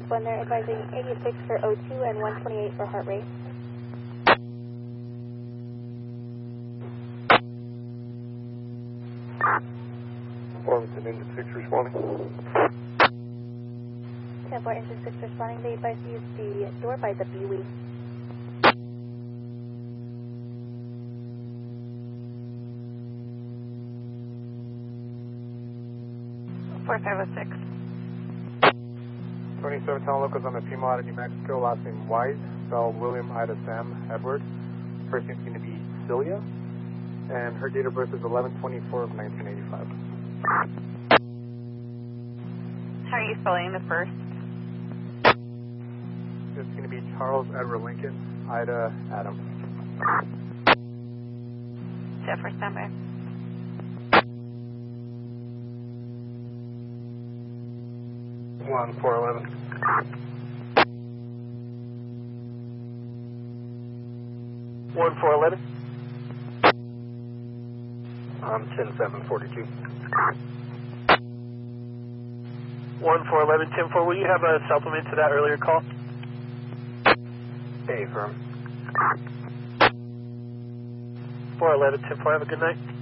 1, they're advising 86 for O2 and 128 for heart rate. Farmington, engine 6 responding. 10-4, engine 6 responding. They advise to use the door by the B-wing. 4506. 27 Town Locals on the Pima out of New Mexico, last name Wise, spelled William Ida Sam Edward. First name's going to be Celia, and her date of birth is 11/24 of 1985. How are you spelling the first? It's going to be Charles Edward Lincoln, Ida Adam. Jennifer, standby. One 411. 411. 10742. 1411, 10-4. Will you have a supplement to that earlier call? A firm. 411, 10-4. Have a good night.